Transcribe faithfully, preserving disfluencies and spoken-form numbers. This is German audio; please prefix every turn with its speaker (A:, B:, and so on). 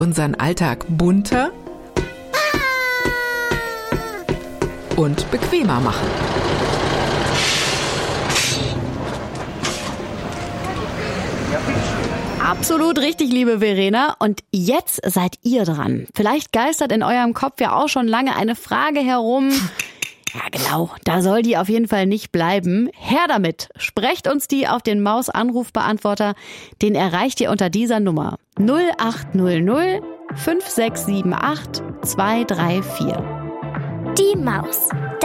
A: unseren Alltag bunter und bequemer machen.
B: Absolut richtig, liebe Verena. Und jetzt seid ihr dran. Vielleicht geistert in eurem Kopf ja auch schon lange eine Frage herum. Ja, genau. Da soll die auf jeden Fall nicht bleiben. Her damit. Sprecht uns die auf den Maus-Anrufbeantworter. Den erreicht ihr unter dieser Nummer. null acht null null fünf sechs sieben acht zwei drei vier.
C: Die Maus.